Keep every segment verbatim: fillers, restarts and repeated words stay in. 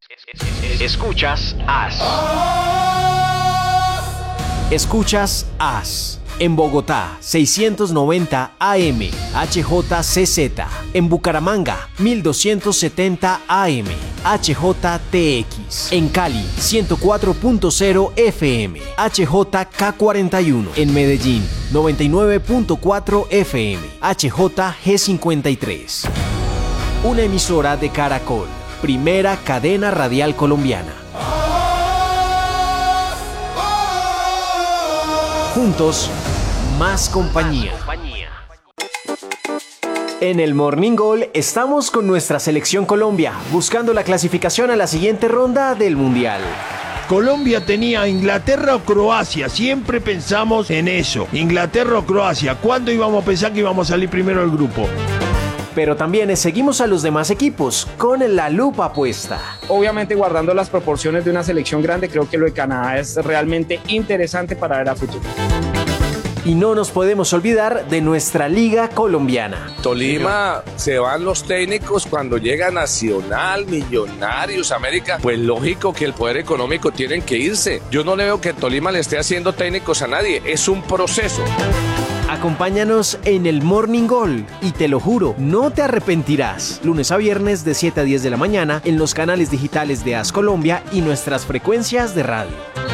Escuchas A S. Escuchas A S. En Bogotá, seiscientos noventa A M, H J C Z. En Bucaramanga, mil doscientos setenta A M, H J T X. En Cali, ciento cuatro punto cero F M, H J K cuarenta y uno. En Medellín, noventa y nueve punto cuatro F M, H J G cincuenta y tres. Una emisora de Caracol, primera cadena radial colombiana. Juntos, más compañía. En el Morning Goal estamos con nuestra selección Colombia, buscando la clasificación a la siguiente ronda del Mundial. Colombia tenía Inglaterra o Croacia, siempre pensamos en eso. Inglaterra o Croacia, ¿cuándo íbamos a pensar que íbamos a salir primero del grupo? Pero también seguimos a los demás equipos con la lupa puesta. Obviamente, guardando las proporciones de una selección grande, creo que lo de Canadá es realmente interesante para ver a futuro. Y no nos podemos olvidar de nuestra liga colombiana. Tolima, se van los técnicos cuando llega Nacional, Millonarios, América. Pues lógico que el poder económico tienen que irse. Yo no le veo que Tolima le esté haciendo técnicos a nadie. Es un proceso. Acompáñanos en el Morning Goal y te lo juro, no te arrepentirás. Lunes a viernes de siete a diez de la mañana en los canales digitales de A S Colombia y nuestras frecuencias de radio.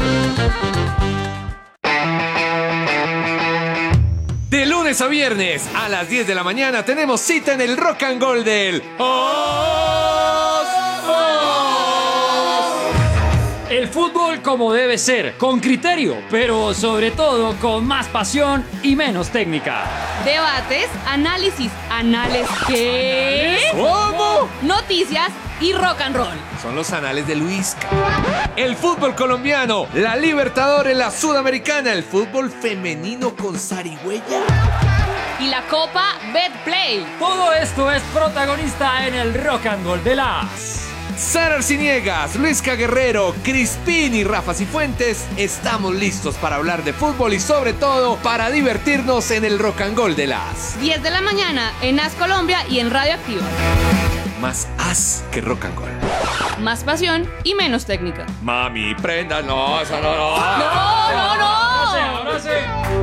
De lunes a viernes a las diez de la mañana tenemos cita en el Rock and Roll del Os. El fútbol como debe ser, con criterio, pero sobre todo con más pasión y menos técnica. Debates, análisis, análisis, ¿qué? ¿Cómo? Noticias y rock and roll. Son los anales de Luisca. El fútbol colombiano, la Libertadores, la Sudamericana, el fútbol femenino con zarigüeya. Y la Copa Betplay. Todo esto es protagonista en el Rock and Roll de la A S. Sara Arciniegas, Luisca Guerrero, Crispín y Rafa Cifuentes, estamos listos para hablar de fútbol y sobre todo para divertirnos en el Rock and Roll de la A S. diez de la mañana en A S Colombia y en Radio Activa. Más A S que Rock and Roll. Más pasión y menos técnica. Mami, prenda, no, eso no, no. No, no, no. Ahora sí, ahora sí.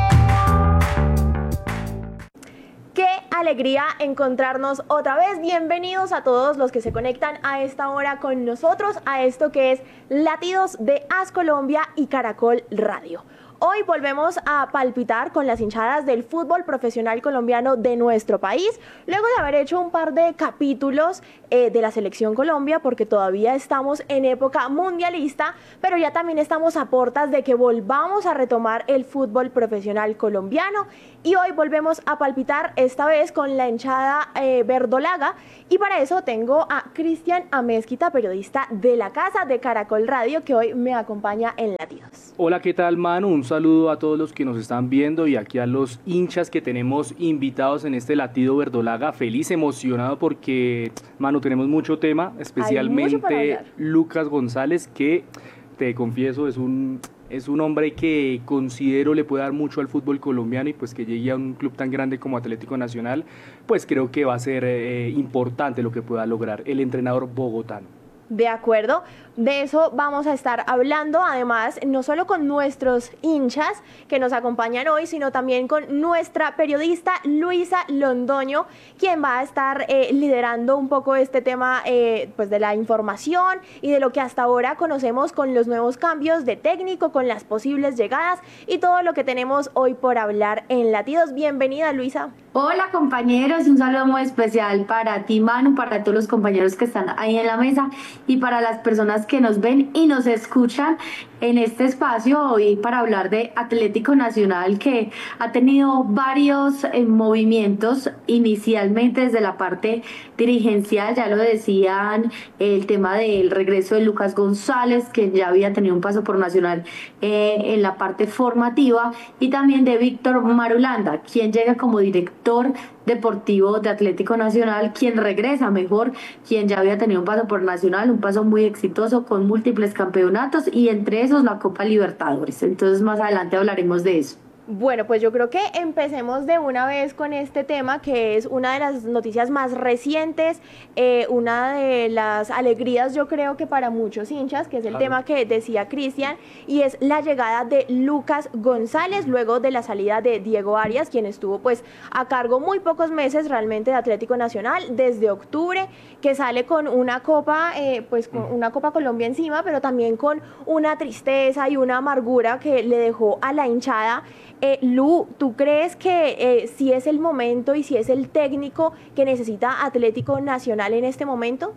Qué alegría encontrarnos otra vez. Bienvenidos a todos los que se conectan a esta hora con nosotros a esto que es Latidos de A S Colombia y Caracol Radio. Hoy volvemos a palpitar con las hinchadas del fútbol profesional colombiano de nuestro país, luego de haber hecho un par de capítulos eh, de la Selección Colombia, porque todavía estamos en época mundialista, pero ya también estamos a portas de que volvamos a retomar el fútbol profesional colombiano, y hoy volvemos a palpitar esta vez con la hinchada eh, verdolaga, y para eso tengo a Cristian Amezquita, periodista de la casa de Caracol Radio, que hoy me acompaña en Latidos. Hola, ¿qué tal, Manu? Un saludo a todos los que nos están viendo y aquí a los hinchas que tenemos invitados en este latido verdolaga. Feliz, emocionado porque, Manu, tenemos mucho tema, especialmente Lucas González, que te confieso es un, es un hombre que considero le puede dar mucho al fútbol colombiano, y pues que llegue a un club tan grande como Atlético Nacional, pues creo que va a ser eh, importante lo que pueda lograr el entrenador bogotano. De acuerdo, de eso vamos a estar hablando, además, no solo con nuestros hinchas que nos acompañan hoy, sino también con nuestra periodista Luisa Londoño, quien va a estar eh, liderando un poco este tema eh, pues de la información y de lo que hasta ahora conocemos con los nuevos cambios de técnico, con las posibles llegadas y todo lo que tenemos hoy por hablar en Latidos. Bienvenida, Luisa. Hola, compañeros, un saludo muy especial para ti, Manu, para todos los compañeros que están ahí en la mesa y para las personas que nos ven y nos escuchan en este espacio hoy para hablar de Atlético Nacional, que ha tenido varios eh, movimientos inicialmente desde la parte dirigencial. Ya lo decían, el tema del regreso de Lucas González, que ya había tenido un paso por Nacional eh, en la parte formativa, y también de Víctor Marulanda, quien llega como director deportivo de Atlético Nacional, quien regresa mejor, quien ya había tenido un paso por Nacional, un paso muy exitoso con múltiples campeonatos y entre esos la Copa Libertadores. Entonces más adelante hablaremos de eso. Bueno, pues yo creo que empecemos de una vez con este tema, que es una de las noticias más recientes, eh, una de las alegrías yo creo que para muchos hinchas, que es el claro. tema que decía Cristian, y es la llegada de Lucas González luego de la salida de Diego Arias, quien estuvo pues a cargo muy pocos meses realmente de Atlético Nacional, desde octubre, que sale con una copa, eh, pues con una Copa Colombia encima, pero también con una tristeza y una amargura que le dejó a la hinchada. Eh, Lu, ¿tú crees que eh, si es el momento y si es el técnico que necesita Atlético Nacional en este momento?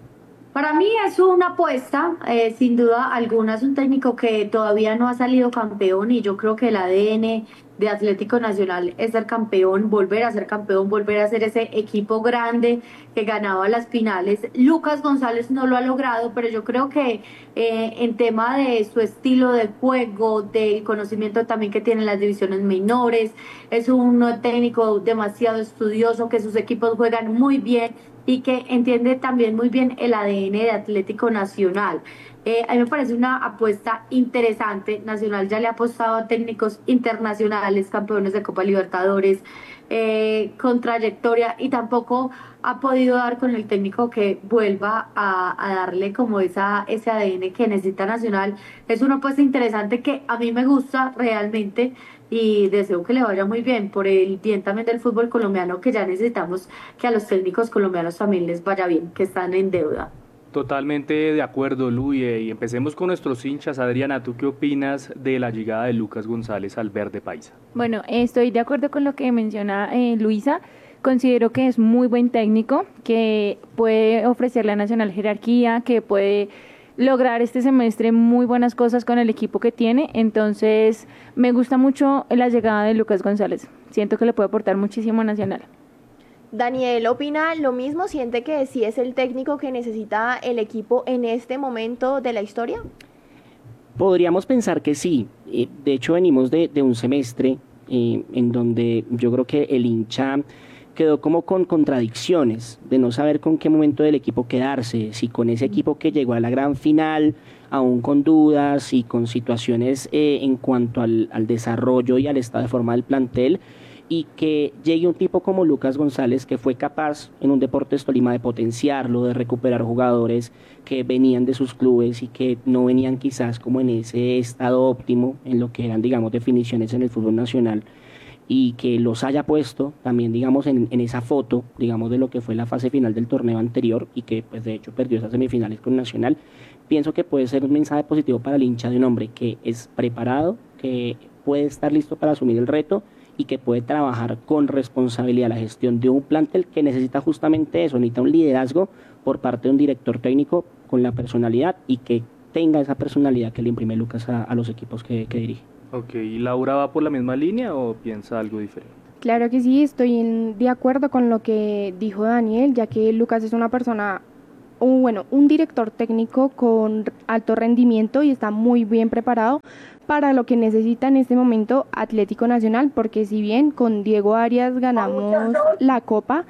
Para mí es una apuesta, eh, sin duda alguna. Es un técnico que todavía no ha salido campeón y yo creo que el A D N de Atlético Nacional es ser campeón, volver a ser campeón, volver a ser ese equipo grande que ganaba las finales. Lucas González no lo ha logrado, pero yo creo que eh, en tema de su estilo de juego, del conocimiento también que tiene en las divisiones menores, es un técnico demasiado estudioso, que sus equipos juegan muy bien y que entiende también muy bien el A D N de Atlético Nacional. Eh, a mí me parece una apuesta interesante. Nacional ya le ha apostado a técnicos internacionales, campeones de Copa Libertadores, eh, con trayectoria, y tampoco ha podido dar con el técnico que vuelva a, a darle como esa, ese A D N que necesita Nacional. Es una apuesta interesante que a mí me gusta realmente y deseo que le vaya muy bien, por el bien también del fútbol colombiano, que ya necesitamos que a los técnicos colombianos también les vaya bien, que están en deuda. Totalmente de acuerdo, Lu, y empecemos con nuestros hinchas. Adriana, ¿tú qué opinas de la llegada de Lucas González al verde paisa? Bueno, estoy de acuerdo con lo que menciona eh, Luisa. Considero que es muy buen técnico, que puede ofrecerle a Nacional jerarquía, que puede lograr este semestre muy buenas cosas con el equipo que tiene. Entonces, me gusta mucho la llegada de Lucas González. Siento que le puede aportar muchísimo a Nacional. Daniel, ¿opina lo mismo? ¿Siente que sí es el técnico que necesita el equipo en este momento de la historia? Podríamos pensar que sí. De hecho, venimos de, de un semestre eh, en donde yo creo que el hincha quedó como con contradicciones, de no saber con qué momento del equipo quedarse, si con ese equipo que llegó a la gran final, aún con dudas y con situaciones eh, en cuanto al, al desarrollo y al estado de forma del plantel, y que llegue un tipo como Lucas González, que fue capaz en un Deportes Tolima de potenciarlo, de recuperar jugadores que venían de sus clubes y que no venían quizás como en ese estado óptimo en lo que eran, digamos, definiciones en el fútbol nacional, y que los haya puesto también, digamos, en, en esa foto, digamos, de lo que fue la fase final del torneo anterior, y que pues de hecho perdió esas semifinales con Nacional. Pienso que puede ser un mensaje positivo para el hincha de un hombre que es preparado, que puede estar listo para asumir el reto y que puede trabajar con responsabilidad la gestión de un plantel que necesita justamente eso, necesita un liderazgo por parte de un director técnico con la personalidad, y que tenga esa personalidad que le imprime Lucas a, a los equipos que, que dirige. Ok, ¿y Laura va por la misma línea o piensa algo diferente? Claro que sí, estoy en, de acuerdo con lo que dijo Daniel, ya que Lucas es una persona, un, bueno, un director técnico con alto rendimiento y está muy bien preparado para lo que necesita en este momento Atlético Nacional, porque si bien con Diego Arias ganamos la Copa,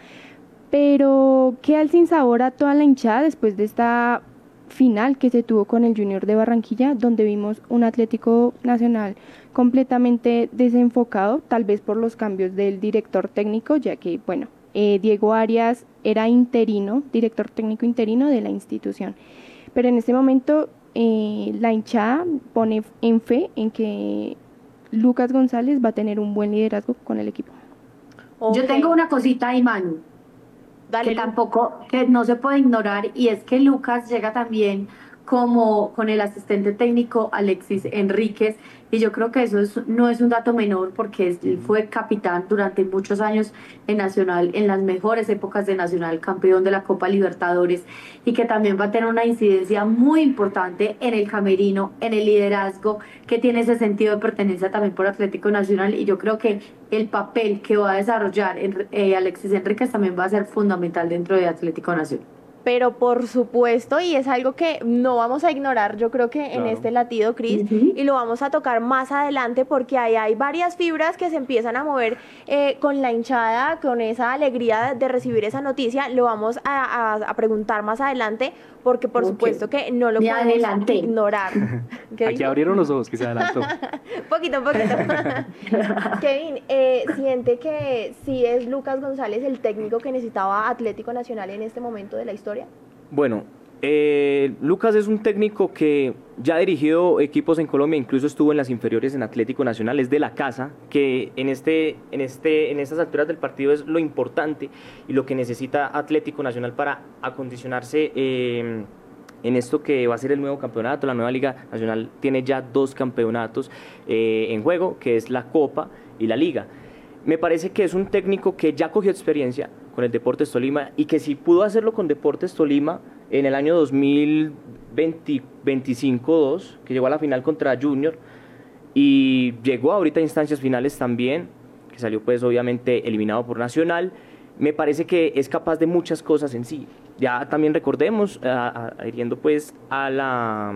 pero queda el sinsabor a toda la hinchada después de esta final que se tuvo con el Junior de Barranquilla, donde vimos un Atlético Nacional completamente desenfocado, tal vez por los cambios del director técnico, ya que, bueno, eh, Diego Arias era interino, director técnico interino de la institución, pero en este momento eh, la hinchada pone en fe en que Lucas González va a tener un buen liderazgo con el equipo. Okay. Yo tengo una cosita ahí, Manu, Dale, que tampoco, que no se puede ignorar, y es que Lucas llega también como con el asistente técnico Alexis Enríquez, y yo creo que eso es, no es un dato menor, porque él fue capitán durante muchos años en Nacional, en las mejores épocas de Nacional, campeón de la Copa Libertadores, y que también va a tener una incidencia muy importante en el camerino, en el liderazgo, que tiene ese sentido de pertenencia también por Atlético Nacional, y yo creo que el papel que va a desarrollar eh, Alexis Enríquez también va a ser fundamental dentro de Atlético Nacional. Pero por supuesto, y es algo que no vamos a ignorar, yo creo que claro. en este latido, Cris, uh-huh. y lo vamos a tocar más adelante, porque ahí hay varias fibras que se empiezan a mover eh, con la hinchada, con esa alegría de recibir esa noticia. Lo vamos a, a, a preguntar más adelante, porque por Ok. supuesto que no lo Me podemos adelanté. ignorar. ¿Qué Aquí dijo? abrieron los ojos, que se adelantó. Poquito, poquito. Kevin, eh, ¿siente que sí es Lucas González el técnico que necesitaba Atlético Nacional en este momento de la historia? Bueno, eh, Lucas es un técnico que ya ha dirigido equipos en Colombia, incluso estuvo en las inferiores en Atlético Nacional, es de la casa, que en, este, en, este, en estas alturas del partido es lo importante y lo que necesita Atlético Nacional para acondicionarse eh, en esto que va a ser el nuevo campeonato. La nueva Liga Nacional tiene ya dos campeonatos eh, en juego, que es la Copa y la Liga. Me parece que es un técnico que ya cogió experiencia con el Deportes Tolima y que si pudo hacerlo con Deportes Tolima en el año dos mil veinticinco dos, que llegó a la final contra Junior y llegó ahorita a instancias finales también, que salió pues obviamente eliminado por Nacional, me parece que es capaz de muchas cosas en sí. Ya también recordemos, adhiriendo pues a la,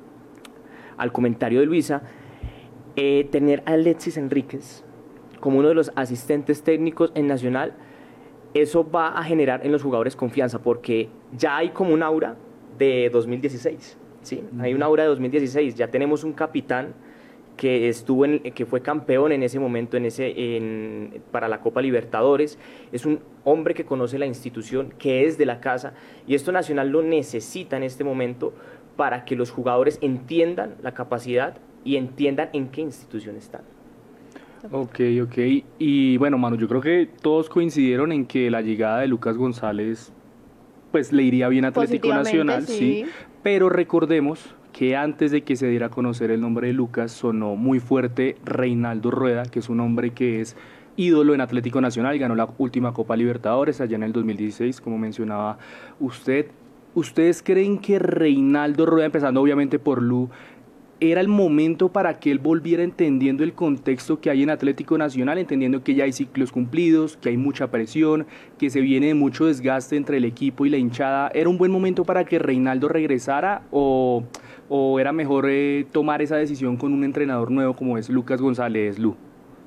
al comentario de Luisa, eh, tener a Alexis Enríquez como uno de los asistentes técnicos en Nacional, eso va a generar en los jugadores confianza, porque ya hay como un aura de dos mil dieciséis, ¿sí? Hay un aura de dos mil dieciséis, ya tenemos un capitán que estuvo en, que fue campeón en ese momento en ese, en, para la Copa Libertadores, es un hombre que conoce la institución, que es de la casa, y esto Nacional lo necesita en este momento para que los jugadores entiendan la capacidad y entiendan en qué institución están. Ok, ok. Y bueno, Manu, yo creo que todos coincidieron en que la llegada de Lucas González pues le iría bien a Atlético Nacional, sí. sí. Pero recordemos que antes de que se diera a conocer el nombre de Lucas sonó muy fuerte Reinaldo Rueda, que es un hombre que es ídolo en Atlético Nacional, ganó la última Copa Libertadores allá en el dos mil dieciséis, como mencionaba usted. ¿Ustedes creen que Reinaldo Rueda, empezando obviamente por Lu, era el momento para que él volviera entendiendo el contexto que hay en Atlético Nacional, entendiendo que ya hay ciclos cumplidos, que hay mucha presión, que se viene de mucho desgaste entre el equipo y la hinchada? ¿Era un buen momento para que Reinaldo regresara o, o era mejor eh, tomar esa decisión con un entrenador nuevo como es Lucas González, Lu?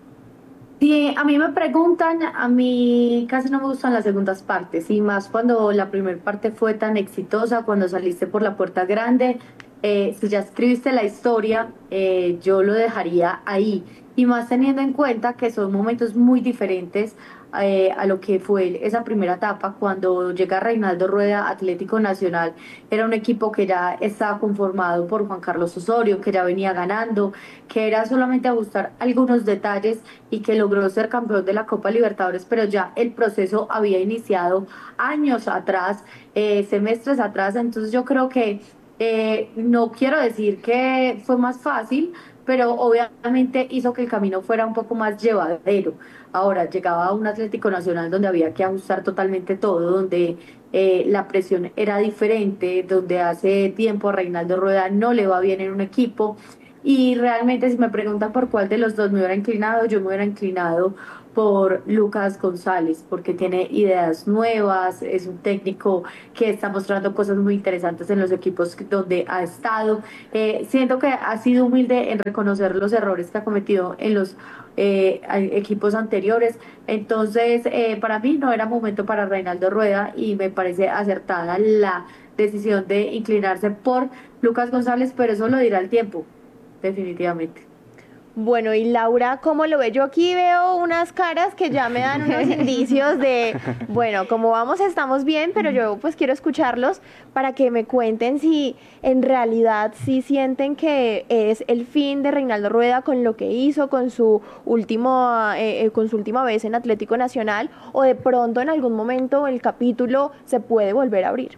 Sí, a mí me preguntan, a mí casi no me gustan las segundas partes, y más cuando la primera parte fue tan exitosa, cuando saliste por la puerta grande. Eh, si ya escribiste la historia, eh, yo lo dejaría ahí, y más teniendo en cuenta que son momentos muy diferentes eh, a lo que fue esa primera etapa. Cuando llega Reinaldo Rueda, Atlético Nacional era un equipo que ya estaba conformado por Juan Carlos Osorio, que ya venía ganando, que era solamente ajustar algunos detalles y que logró ser campeón de la Copa Libertadores, pero ya el proceso había iniciado años atrás, eh, semestres atrás. Entonces yo creo que Eh, no quiero decir que fue más fácil, pero obviamente hizo que el camino fuera un poco más llevadero. Ahora llegaba a un Atlético Nacional donde había que ajustar totalmente todo, donde eh, la presión era diferente, donde hace tiempo a Reinaldo Rueda no le va bien en un equipo, y realmente si me preguntan por cuál de los dos me hubiera inclinado, yo me hubiera inclinado por Lucas González, porque tiene ideas nuevas, es un técnico que está mostrando cosas muy interesantes en los equipos donde ha estado. Eh, siento que ha sido humilde en reconocer los errores que ha cometido en los eh, equipos anteriores. Entonces, eh, para mí no era momento para Reinaldo Rueda, y me parece acertada la decisión de inclinarse por Lucas González, pero eso lo dirá el tiempo, definitivamente. Bueno, y Laura, ¿cómo lo ve? Yo aquí veo unas caras que ya me dan unos indicios de, bueno, como vamos estamos bien, pero yo pues quiero escucharlos para que me cuenten si en realidad sí sienten que es el fin de Reinaldo Rueda con lo que hizo, con su último, eh, con su última vez en Atlético Nacional, o de pronto en algún momento el capítulo se puede volver a abrir.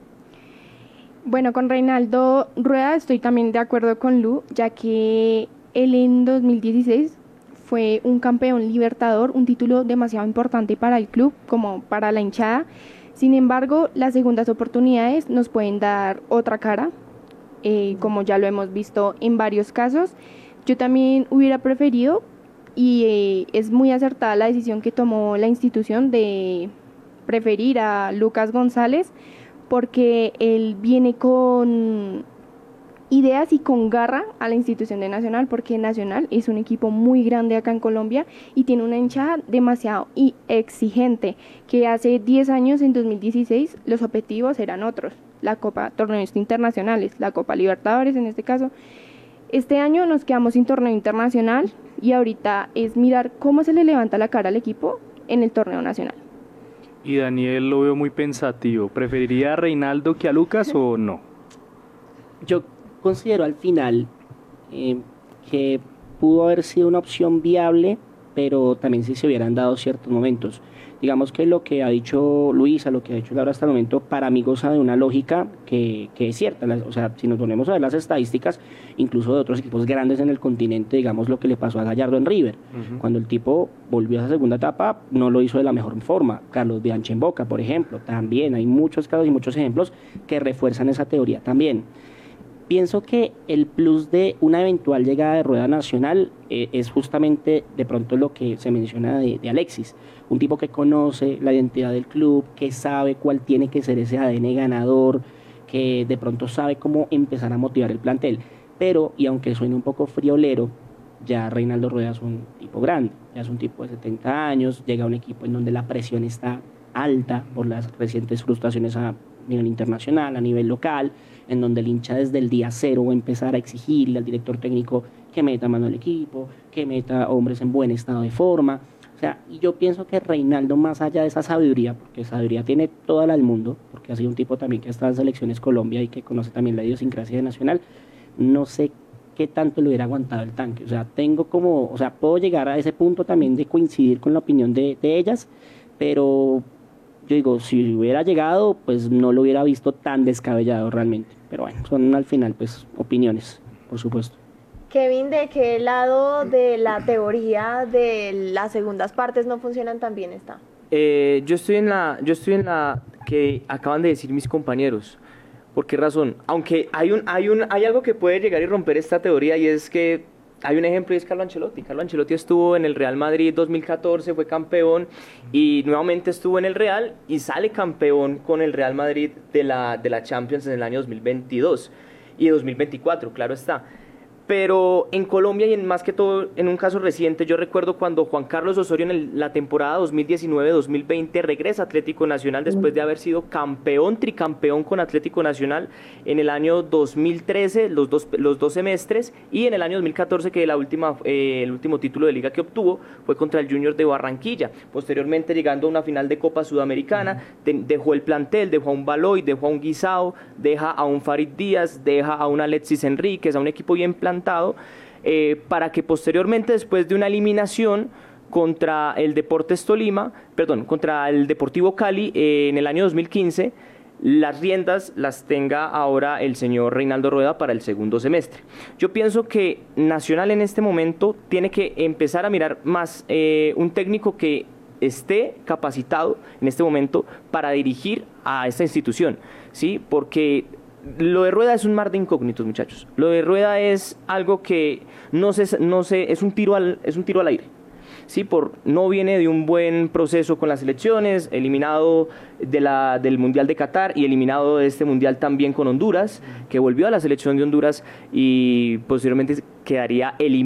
Bueno, con Reinaldo Rueda estoy también de acuerdo con Lu, ya que él en dos mil dieciséis fue un campeón libertador, un título demasiado importante para el club como para la hinchada. Sin embargo, las segundas oportunidades nos pueden dar otra cara, eh, como ya lo hemos visto en varios casos. Yo también hubiera preferido, y eh, es muy acertada la decisión que tomó la institución de preferir a Lucas González, porque él viene con ideas y con garra a la institución de Nacional, porque Nacional es un equipo muy grande acá en Colombia y tiene una hinchada demasiado y exigente, que hace diez años, en dos mil dieciséis, los objetivos eran otros. la Copa, torneos internacionales, la Copa Libertadores en este caso. Este año nos quedamos sin torneo internacional y ahorita es mirar cómo se le levanta la cara al equipo en el torneo nacional. Y Daniel lo veo muy pensativo. ¿Preferiría a Reinaldo que a Lucas o no? Yo considero al final eh, que pudo haber sido una opción viable, pero también si se hubieran dado ciertos momentos. Digamos que lo que ha dicho Luisa, lo que ha dicho Laura hasta el momento, para mí goza de una lógica que, que es cierta. O sea, si nos ponemos a ver las estadísticas, incluso de otros equipos grandes en el continente, digamos lo que le pasó a Gallardo en River. Uh-huh. Cuando el tipo volvió a esa segunda etapa, no lo hizo de la mejor forma. Carlos Bianchi en Boca, por ejemplo, también hay muchos casos y muchos ejemplos que refuerzan esa teoría también. Pienso que el plus de una eventual llegada de Rueda Nacional eh, es justamente de pronto lo que se menciona de, de Alexis, un tipo que conoce la identidad del club, que sabe cuál tiene que ser ese A D N ganador, que de pronto sabe cómo empezar a motivar el plantel. Pero, y aunque suene un poco friolero, ya Reinaldo Rueda es un tipo grande, ya es un tipo de setenta años, llega a un equipo en donde la presión está alta por las recientes frustraciones a nivel internacional, a nivel local, en donde el hincha desde el día cero va a empezar a exigirle al director técnico que meta mano al equipo, que meta hombres en buen estado de forma. O sea, y yo pienso que Reinaldo, más allá de esa sabiduría, porque sabiduría tiene toda la del mundo, porque ha sido un tipo también que ha estado en Selecciones Colombia y que conoce también la idiosincrasia de Nacional, no sé qué tanto le hubiera aguantado el tanque. O sea, tengo como, o sea, puedo llegar a ese punto también de coincidir con la opinión de, de ellas, pero yo digo, si hubiera llegado, pues no lo hubiera visto tan descabellado realmente. Pero bueno, son al final pues opiniones, por supuesto. Kevin, ¿de qué lado de la teoría de las segundas partes no funcionan tan bien está? Eh, yo estoy en la, yo estoy en la que acaban de decir mis compañeros. ¿Por qué razón? Aunque hay un, hay un, hay algo que puede llegar y romper esta teoría, y es que hay un ejemplo y es Carlo Ancelotti. Carlo Ancelotti estuvo en el Real Madrid dos mil catorce, fue campeón y nuevamente estuvo en el Real y sale campeón con el Real Madrid de la, de la Champions en el año dos mil veintidós y dos mil veinticuatro, claro está. Pero en Colombia y en más que todo en un caso reciente, yo recuerdo cuando Juan Carlos Osorio en el, la temporada dos mil diecinueve dos mil veinte regresa a Atlético Nacional después de haber sido campeón, tricampeón con Atlético Nacional en el año dos mil trece, los dos, los dos semestres, y en el año dos mil catorce que la última, eh, el último título de liga que obtuvo fue contra el Junior de Barranquilla. Posteriormente, llegando a una final de Copa Sudamericana, de, dejó el plantel, dejó a un Baloy, dejó a un Guisao, deja a un Farid Díaz, deja a un Alexis Enríquez, a un equipo bien plantado, Eh, para que posteriormente, después de una eliminación contra el Deportes Tolima, perdón, contra el Deportivo Cali eh, en el año dos mil quince, las riendas las tenga ahora el señor Reinaldo Rueda para el segundo semestre. Yo pienso que Nacional en este momento tiene que empezar a mirar más eh, un técnico que esté capacitado en este momento para dirigir a esta institución, ¿sí? Porque lo de Rueda es un mar de incógnitos, muchachos. Lo de Rueda es algo que no se, no se, es un tiro al, es un tiro al aire. Sí, por, no viene de un buen proceso con las selecciones, eliminado de la, del Mundial de Qatar y eliminado de este Mundial también con Honduras, que volvió a la selección de Honduras y posteriormente quedaría eliminado